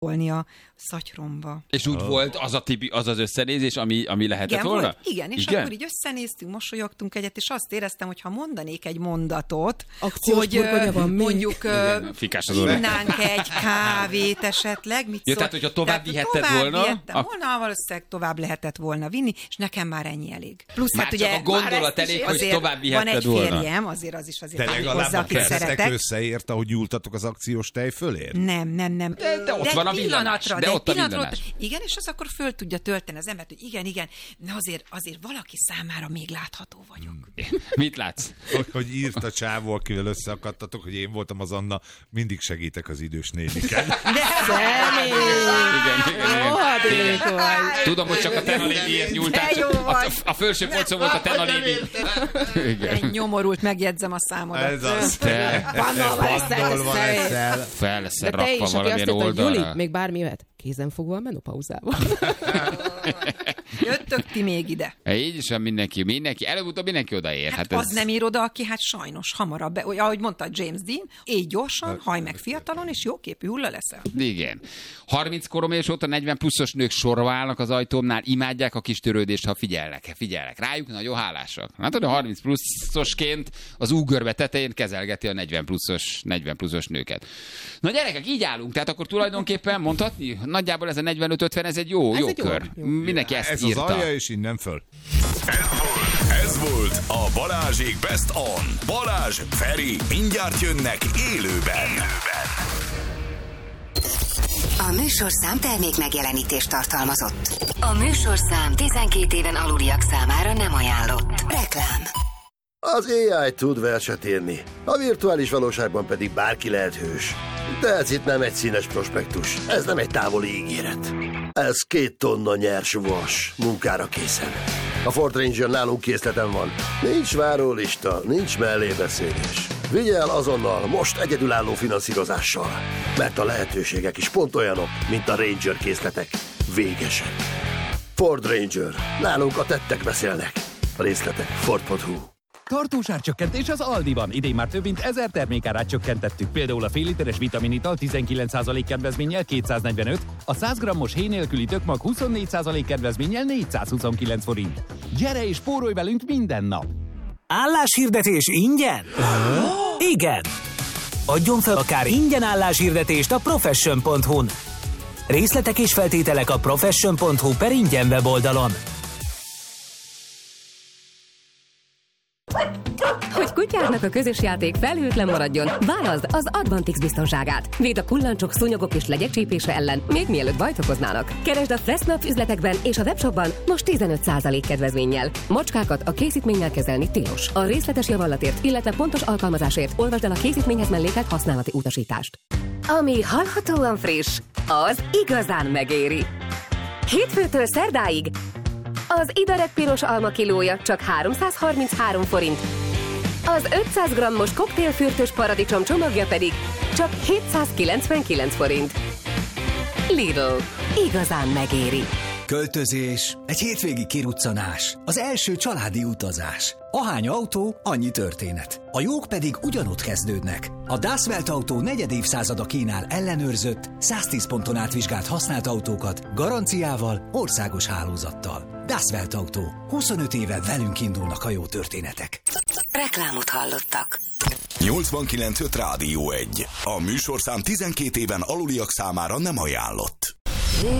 a szatyromba. És úgy volt az az összenézés, ami lehetett volna? Volt, igen, és akkor így összenéztünk, mosolyogtunk egyet, és azt éreztem, hogy ha mondanék egy mondatot, hogy mondjuk innánk egy kávét esetleg, mit szól? Tehát, hogyha tovább vihetted volna? Valószínűleg tovább lehetett volna vinni, és nekem már ennyi elég. Plusz már hát csak ugye a gondolat elég, hogy tovább vihetted volna. Van egy férjem, azért az hozzá, akit szeretek. Összeért, ahogy nyúltatok az akciós tejfölért? Nem. De ott van a villanás. De ott a villanás. Igen, és az akkor föl tudja tölteni az embert, hogy igen, de azért valaki számára még látható vagyok. Mit látsz? Hogy írt a csávó, akivel összeakadtatok, hogy én voltam az Anna, mindig segítek az idős néniken. De igen. Tudom, hogy csak a Tenaléviért nyúltál. A felső polcon volt a Tenalévi. Egy nyomorult, megjegyzem a számodat. Ez az. Vandolva leszel. Fel leszel rakva valamilyen oldalra. Juli, még bármi jöhet. Kézen fogva a menopauzába. Jöttök ti még ide. Így is van mindenki. Előbb-utóbb mindenki odaér. Hát az nem ír oda, aki sajnos hamarabb, ahogy mondta James Dean, éj gyorsan, hajj meg fiatalon, és jóképű hulla leszel. Igen. 30 korom és óta 40 pluszos nők sorba állnak az ajtómnál, imádják a kis törődést, ha figyelnek. Rájuk nagyon hálásak. Hát a 30 pluszosként az úgörbe tetején kezelgeti a 40 pluszos nőket. Na gyerekek, így állunk, tehát akkor tulajdonképpen mondhatni, nagyjából ez a 45-50, ez egy jó kör. Mindenki ezt írta. Ez az alja, és innen föl. Ez volt a Balázsék Best On. Balázs, Feri, mindjárt jönnek élőben. A műsorszám termék megjelenítést tartalmazott. A műsorszám 12 éven aluliak számára nem ajánlott. Reklám. Az AI tud verset írni, a virtuális valóságban pedig bárki lehet hős. De ez itt nem egy színes prospektus, ez nem egy távoli ígéret. Ez 2 tonna nyers vas, munkára készen. A Ford Ranger nálunk készleten van. Nincs várólista, nincs mellébeszélés. Vigye el azonnal, most egyedülálló finanszírozással. Mert a lehetőségek is pont olyanok, mint a Ranger készletek. Végesen. Ford Ranger. Nálunk a tettek beszélnek. A részletek Ford.hu. Tartós árcsökkentés az Aldiban. Idén már több mint 1000 termékárát csökkentettük. Például a fél literes vitaminital 19% kedvezménnyel 245, a 100 grammos héj nélküli tökmag 24% kedvezménnyel 429 forint. Gyere és spórolj velünk minden nap! Álláshirdetés ingyen? Igen! Adjon fel akár ingyen álláshirdetést a profession.hu-n. Részletek és feltételek a profession.hu/ingyen weboldalon. Hogy kutyádnak a közös játék felhőtlen maradjon, válaszd az Advantix biztonságát. Véd a kullancsok, szúnyogok és legyek csípése ellen, még mielőtt bajt okoznának. Keresd a Fressnapf üzletekben és a webshopban most 15% kedvezménnyel. Macskákat a készítménnyel kezelni tilos. A részletes javallatért, illetve pontos alkalmazásért olvasd el a készítményhez mellékelt használati utasítást. Ami hallhatóan friss, az igazán megéri. Hétfőtől szerdáig az Idarek piros alma kilója csak 333 forint. Az 500 grammos koktélfürtös paradicsom csomagja pedig csak 799 forint. Lidl. Igazán megéri. Költözés, egy hétvégi kiruccanás, az első családi utazás. Ahány autó, annyi történet. A jók pedig ugyanott kezdődnek. A Das Welt Autó 4. évszázada kínál ellenőrzött, 110 ponton átvizsgált használt autókat, garanciával, országos hálózattal. Das Welt Autó. 25 éve velünk indulnak a jó történetek. Reklámot hallottak. 89.5 Rádió 1. A műsorszám 12 éven aluliak számára nem ajánlott.